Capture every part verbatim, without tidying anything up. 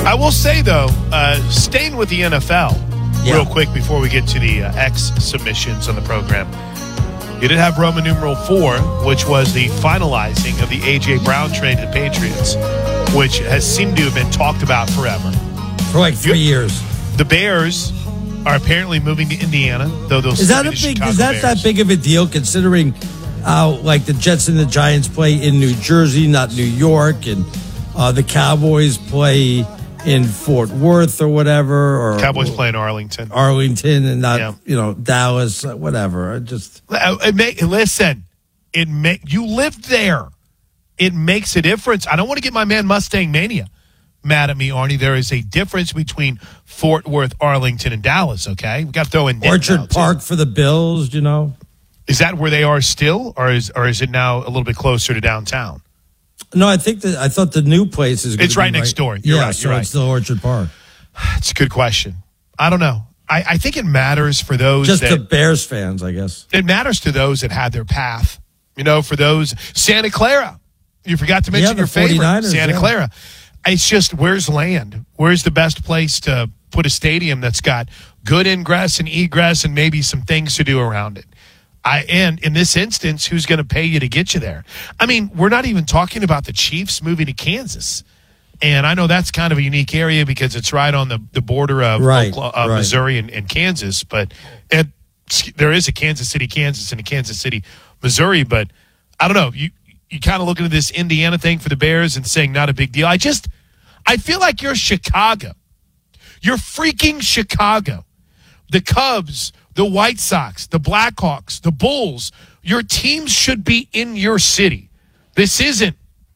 I will say, though, uh, staying with the N F L Yeah. real quick before we get to the uh, X submissions on the program. You did have Roman numeral four, which was the finalizing of the A J. Brown trade to the Patriots, which has seemed to have been talked about forever. For like three You- years. The Bears are apparently moving to Indiana, though they'll Is still that a be the big? Chicago Is that Bears. that big of a deal? Considering how like the Jets and the Giants play in New Jersey, not New York, and uh, the Cowboys play in Fort Worth or whatever, or Cowboys play in Arlington. Arlington, and not Yeah. you know Dallas, uh, whatever. I just Uh, It may, listen, it may, you lived there. It makes a difference. I don't want to get my man Mustang Mania mad at me, Arnie. There is a difference between Fort Worth, Arlington, and Dallas, okay? We got to throw in Denton Orchard now, too. Park for the Bills, you know. Is that where they are still, or is or is it now a little bit closer to downtown? No, I think that I thought the new place is. Gonna It's be right next door. You're yeah, right, so you're right. it's still Orchard Park. It's a good question. I don't know. I, I think it matters for those Just that the Bears fans, I guess. it matters to those that had their path. You know, for those Santa Clara. You forgot to mention Yeah, the your favorite, 49ers, Santa yeah. Clara. It's just where's land? Where's the best place to put a stadium that's got good ingress and egress and maybe some things to do around it? I and in this instance, who's going to pay you to get you there? I mean, we're not even talking about the Chiefs moving to Kansas. And I know that's kind of a unique area because it's right on the, the border of Right, Oklahoma, uh, right. Missouri and, and Kansas. But it, there is a Kansas City, Kansas, and a Kansas City, Missouri. But I don't know. You you kind of looking at this Indiana thing for the Bears and saying not a big deal. I just I feel like you're Chicago. You're freaking Chicago. The Cubs, the White Sox, the Blackhawks, the Bulls. Your teams should be in your city. This isn't.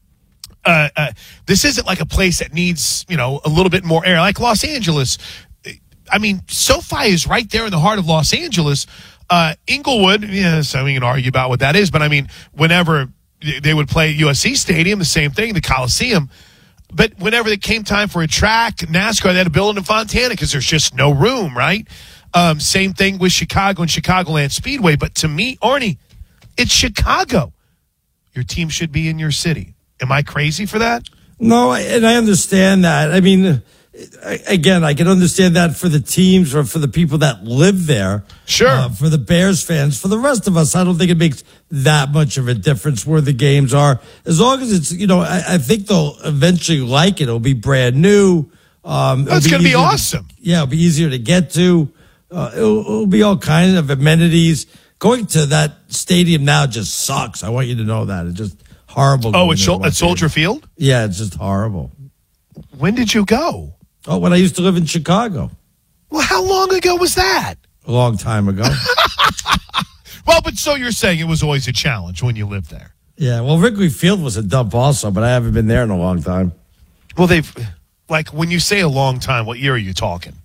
Uh, uh, this isn't like a place that needs, you know, a little bit more air. Like Los Angeles. I mean, SoFi is right there in the heart of Los Angeles. Uh, Inglewood, yes, I mean, you can argue about what that is, but I mean, whenever they would play at U S C Stadium, the same thing, the Coliseum. But whenever it came time for a track, NASCAR, they had to build it in Fontana because there's just no room, right? Um, same thing with Chicago and Chicagoland Speedway. But to me, Arnie, it's Chicago. Your team should be in your city. Am I crazy for that? No, I- and I understand that. I mean, I- again, I can understand that for the teams or for the people that live there. Sure. Uh, for the Bears fans. For the rest of us, I don't think it makes that much of a difference where the games are. As long as it's, you know, I, I think they'll eventually like it. It'll be brand new. Um, That's it'll going to be easier awesome. yeah, it'll be easier to get to. Uh, it'll, it'll be all kinds of amenities. Going to that stadium now just sucks. I want you to know that. It's just horrible. Oh, going at, there Sol- to watch at Soldier games. Field? Yeah, it's just horrible. When did you go? Oh, when I used to live in Chicago Well, how long ago was that? a long time ago. Well, but so you're saying it was always a challenge when you lived there. Yeah, well, Wrigley Field was a dump also, but I haven't been there in a long time. Well, they've, like, when you say a long time, what year are you talking?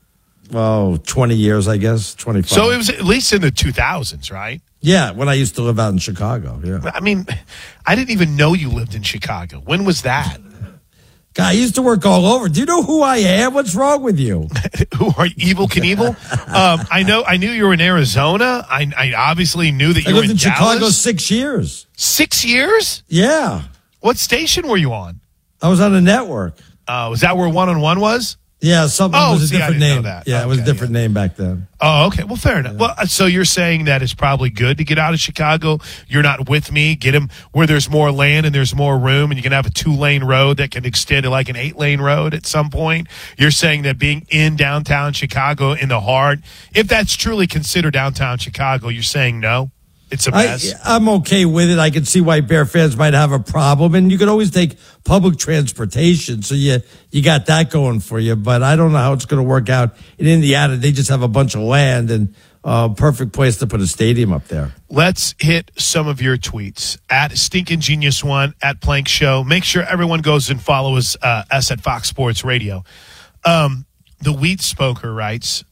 Oh, twenty years, I guess, twenty-five. So it was at least in the two thousands, right? Yeah, when I used to live out in Chicago, yeah. I mean, I didn't even know you lived in Chicago. When was that? God, I used to work all over. Do you know who I am? What's wrong with you? Who are Evil Knievel? um, I know. I knew you were in Arizona. I, I obviously knew that I you were lived in, in Chicago Dallas. six years. Six years? Yeah, What station were you on? I was on a network. Uh, was that where One on One was? Yeah, something Oh, was a see, I different didn't know name. that. Yeah, it was a Okay, different name back then. Oh, okay. Well, fair enough. Well, so you're saying that it's probably good to get out of Chicago. You're not with me. Get him where there's more land and there's more room, and you can have a two lane road that can extend to like an eight lane road at some point. You're saying that being in downtown Chicago in the heart, if that's truly considered downtown Chicago, you're saying no? It's a I, mess. I'm okay with it. I can see why Bear fans might have a problem, and you can always take public transportation, so you you got that going for you. But I don't know how it's going to work out in Indiana. They just have a bunch of land and a uh, perfect place to put a stadium up there. Let's hit some of your tweets at Stinkin' Genius One, at Plank Show. Make sure everyone goes and follows uh, us at Fox Sports Radio. Um, the Wheat Spoker writes,